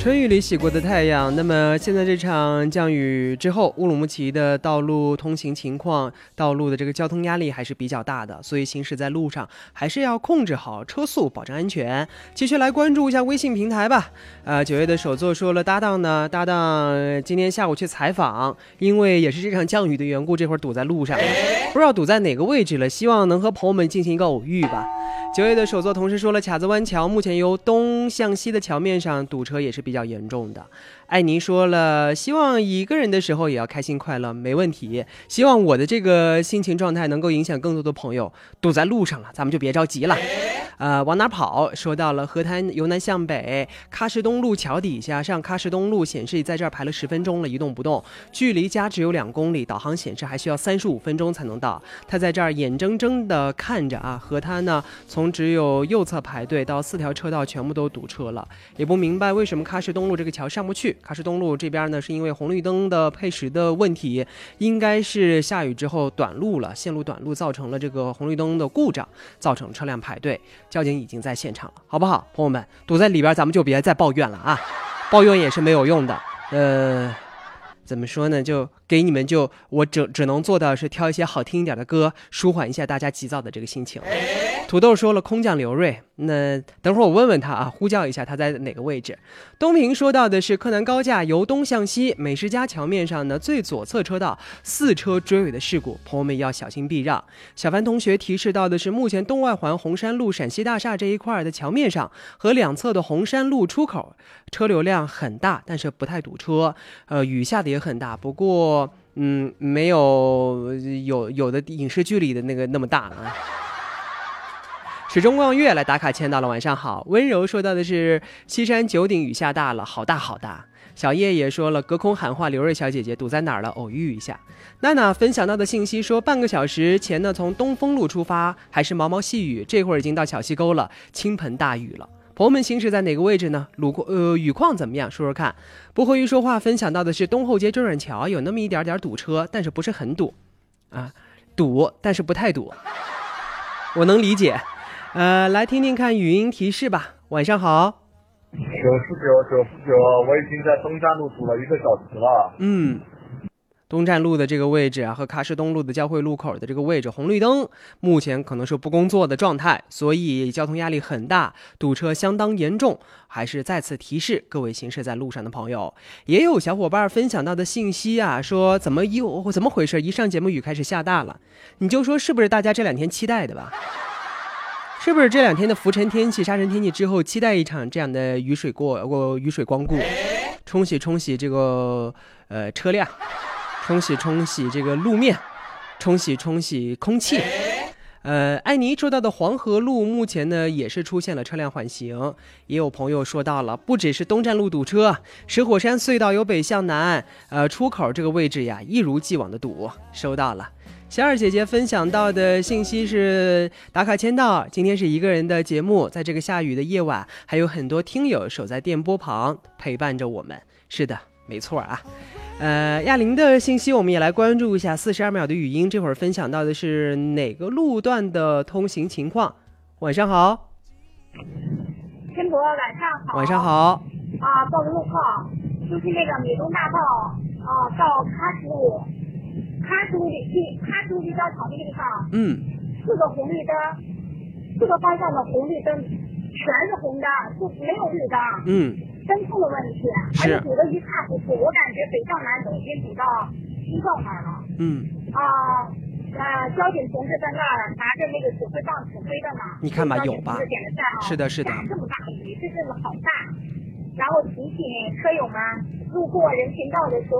春雨里洗过的太阳。那么现在这场降雨之后，乌鲁木齐的道路通行情况，道路的这个交通压力还是比较大的，所以行驶在路上还是要控制好车速，保证安全。继续来关注一下微信平台吧。9月的首座说了，搭档今天下午去采访，因为也是这场降雨的缘故，这会儿堵在路上，不知道堵在哪个位置了，希望能和朋友们进行一个偶遇吧。9月的首座同事说了，卡子湾桥目前由东向西的桥面上堵车也是比较严重的。艾妮说了，希望一个人的时候也要开心快乐，没问题。希望我的这个心情状态能够影响更多的朋友。堵在路上了，咱们就别着急了。往哪跑？说到了河滩由南向北，喀什东路桥底下，上喀什东路显示在这儿排了10分钟了，一动不动，距离家只有2公里，导航显示还需要35分钟才能到。他在这儿眼睁睁地看着啊，河滩呢从只有右侧排队到4条车道全部都堵车了，也不明白为什么喀什东路这个桥上不去。喀什东路这边呢是因为红绿灯的配时的问题，应该是下雨之后短路了，线路短路造成了这个红绿灯的故障，造成车辆排队。交警已经在现场了，好不好？朋友们，堵在里边咱们就别再抱怨了啊，抱怨也是没有用的。怎么说呢，就给你们我只能做到是挑一些好听一点的歌，舒缓一下大家急躁的这个心情。土豆说了，空降刘瑞，那等会儿我问问他啊，呼叫一下他在哪个位置。东平说到的是柯南高架由东向西，美食家桥面上呢最左侧车道4车追尾的事故，朋友们要小心避让。小凡同学提示到的是，目前东外环红山路陕西大厦这一块的桥面上和两侧的红山路出口车流量很大，但是不太堵车。雨下的也很大，不过没有的影视剧里的那么大啊。始终望月来打卡签到了，晚上好。温柔说到的是西山九鼎雨下大了，好大好大。小叶也说了，隔空喊话刘瑞小姐姐堵在哪儿了，偶遇一下。娜娜分享到的信息说，半个小时前呢从东风路出发，还是毛毛细雨，这会儿已经到小溪沟了，倾盆大雨了。朋友们行驶在哪个位置呢？雨况怎么样？说说看。不和鱼说话分享到的是东后街中转桥有那么一点点堵车，但是不是很堵啊，堵但是不太堵，我能理解。来听听看语音提示吧。晚上好。 949，我已经在东站路堵了1个小时了。 东站路的这个位置啊，和喀什东路的交汇路口的这个位置，红绿灯目前可能是不工作的状态，所以交通压力很大，堵车相当严重。还是再次提示各位行驶在路上的朋友。也有小伙伴分享到的信息啊，说怎么回事？一上节目雨开始下大了，你就说是不是大家这2天期待的吧？是不是这2天的浮尘天气、沙尘天气之后，期待一场这样的雨水光顾，冲洗这个车辆，冲洗这个路面，冲洗空气。艾妮说到的黄河路目前呢也是出现了车辆缓行。也有朋友说到了，不只是东站路堵车，石火山隧道由北向南出口这个位置呀一如既往的堵。收到了。小二姐姐分享到的信息是打卡签到，今天是一个人的节目，在这个下雨的夜晚，还有很多听友守在电波旁陪伴着我们。是的，没错啊。亚玲的信息我们也来关注一下，42秒的语音，这会儿分享到的是哪个路段的通行情况？晚上好。 天博，晚上好。 晚上好。 报个路况，就是那个美东大道到喀什路立交桥那个地方，4个红绿灯，4个方向的红绿灯全是红的，就是没有绿灯。灯控的问题，而且堵得一塌糊涂。我感觉北向南都已经堵到西藏那儿了。交警同志在那儿拿着那个指挥棒指挥的呢。 你看吧，有吧？ 点个赞啊！ 是的，是的。 这么大雨，这阵子好大。然后提醒车友们，路过人行道的时候。